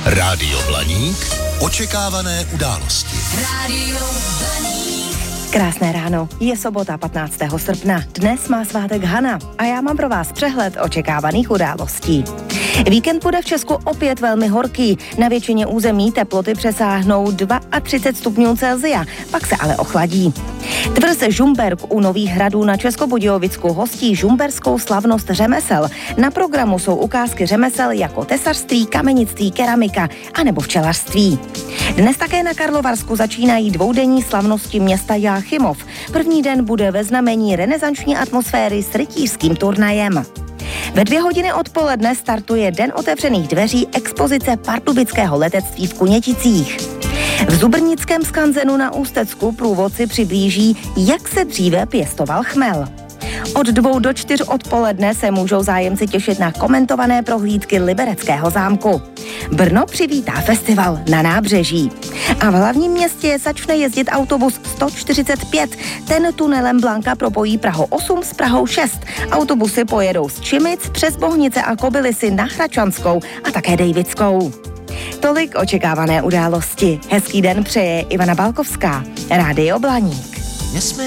Rádio Blaník. Očekávané události. Rádio Blaník. Krásné ráno, je sobota 15. srpna. Dnes má svátek Hana a já mám pro vás přehled očekávaných událostí. Víkend bude v Česku opět velmi horký. Na většině území teploty přesáhnou 32 stupňů Celsia, pak se ale ochladí. Tvrz Žumberk u Nových Hradů na Českobudějovicku hostí žumberskou slavnost řemesel. Na programu jsou ukázky řemesel jako tesařství, kamenictví, keramika anebo včelařství. Dnes také na Karlovarsku začínají dvoudenní slavnosti města Jáchymov. První den bude ve znamení renesanční atmosféry s rytířským turnajem. Ve 2 hodiny odpoledne startuje Den otevřených dveří expozice pardubického letectví v Kuněticích. V Zubrnickém skanzenu na Ústecku průvodci přiblíží, jak se dříve pěstoval chmel. Od 2 do 4 odpoledne se můžou zájemci těšit na komentované prohlídky Libereckého zámku. Brno přivítá festival na nábřeží. A v hlavním městě začne jezdit autobus 145. Ten tunelem Blanka propojí Prahu 8 s Prahou 6. Autobusy pojedou z Čimic přes Bohnice a Kobylisy na Hračanskou a také Dejvickou. Tolik očekávané události. Hezký den přeje Ivana Balkovská. Rádio Blaník.